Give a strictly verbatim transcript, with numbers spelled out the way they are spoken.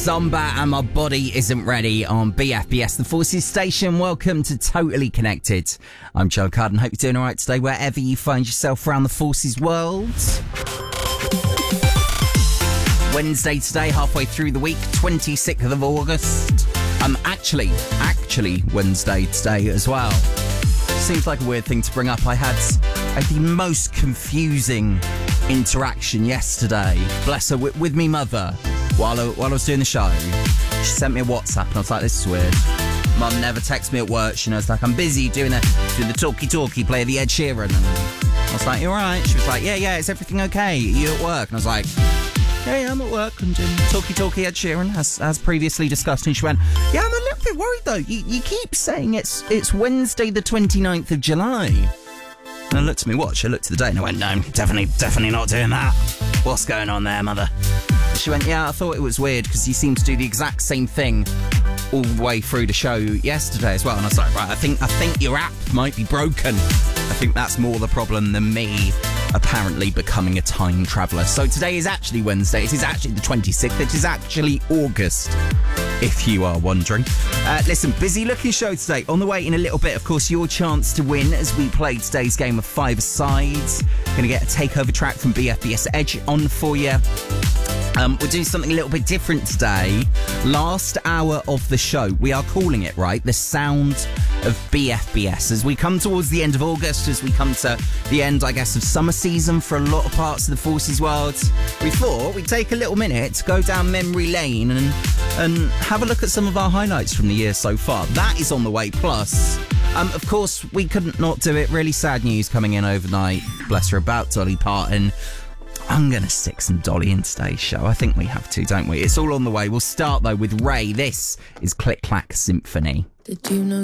Zomba and My Body Isn't Ready on B F B S, the Forces station. Welcome to Totally Connected. I'm Joe Carden. Hope you're doing all right today, wherever you find yourself around the Forces world. Wednesday today, halfway through the week, twenty-sixth of August. Um, actually, actually Wednesday today as well. Seems like a weird thing to bring up. I had, I had the most confusing interaction yesterday, bless her, with, with me mother, while I, while I was doing the show. She sent me a WhatsApp and I was like, this is weird. Mum never texts me at work. She knows, like, I'm busy doing, a, doing the talkie-talkie, play the Ed Sheeran. And I was like, you all right? She was like, yeah, yeah, is everything okay? Are you at work? And I was like, yeah, yeah, I'm at work. I'm doing talkie-talkie Ed Sheeran, as, as previously discussed. And she went, yeah, I'm a little bit worried, though. You, you keep saying it's it's Wednesday the twenty-ninth of July. And I looked at my watch, I looked at the date, and I went, no, definitely, definitely not doing that. What's going on there, mother? She went, yeah, I thought it was weird because you seem to do the exact same thing all the way through the show yesterday as well. And I was like, right, I think I think your app might be broken. I think that's more the problem than me apparently becoming a time traveller. So today is actually Wednesday. It is actually the twenty-sixth. It is actually August, if you are wondering. Uh, listen, busy looking show today. On the way in a little bit, of course, your chance to win as we play today's game of five sides. Going to get a takeover track from B F B S Edge on for you. Um, we're doing something a little bit different today. Last hour of the show, we are calling it, right, the sound of B F B S. As we come towards the end of August, as we come to the end, I guess, of summer season for a lot of parts of the Forces world, we thought we'd take a little minute to go down memory lane and, and have a look at some of our highlights from the year so far. That is on the way. Plus, um, of course, we couldn't not do it. Really sad news coming in overnight, bless her, about Dolly Parton. I'm going to stick some Dolly in today's show. I think we have to, don't we? It's all on the way. We'll start, though, with Ray. This is Click Clack Symphony. Did you know